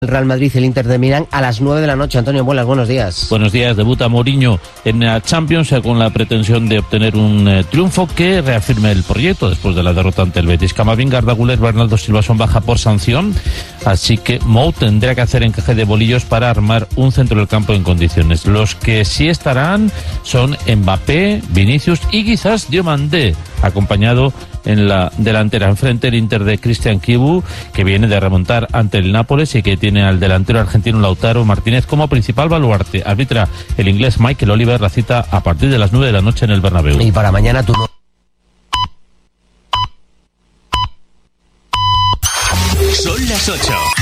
El Real Madrid y el Inter de Milán a las 9 de la noche. Antonio Muelas, buenos días. Buenos días. Debuta Mourinho en la Champions con la pretensión de obtener un triunfo que reafirme el proyecto después de la derrota ante el Betis. Camavinga, Arda Güler, Bernardo Silva son baja por sanción, así que Mou tendrá que hacer encaje de bolillos para armar un centro del campo en condiciones. Los que sí estarán son Mbappé, Vinicius y quizás Diomandé, acompañado en la delantera. Enfrente el Inter de Cristian Chivu, que viene de remontar ante el Nápoles y que tiene al delantero argentino Lautaro Martínez como principal baluarte. Arbitra el inglés Michael Oliver. La cita a partir de las 9 de la noche en el Bernabéu. Y para mañana tú... Son las 8.